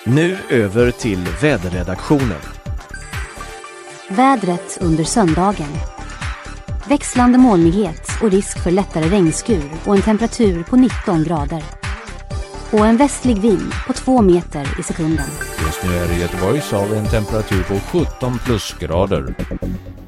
Nu över till väderredaktionen. Vädret under söndagen. Växlande molnighet och risk för lättare regnskur och en temperatur på 19 grader. Och en västlig vind på 2 meter i sekunden. Just nu är det i Göteborg så har vi en temperatur på 17 plusgrader.